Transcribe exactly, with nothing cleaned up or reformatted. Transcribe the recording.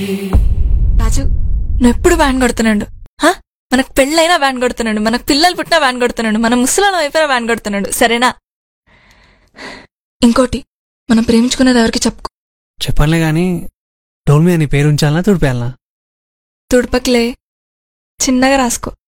రాజు నువ్వు ఎప్పుడు వ్యాన్ కొడుతున్నాడు? మనకు పెళ్ళైనా వ్యాన్ కొడుతున్నాడు, మనకు పిల్లలు పుట్టినా వ్యాన్ కొడుతున్నాడు, మన ముసలాల వైపున వ్యాన్ కొడుతున్నాడు. సరేనా? ఇంకోటి, మనం ప్రేమించుకునేది ఎవరికి చెప్పుకో. చెప్పనులే గాని డోల్ మీద నీ పేరు ఉంచాలనా తుడిపేయాలనా? తుడపకిలే, చిన్నగా రాసుకో.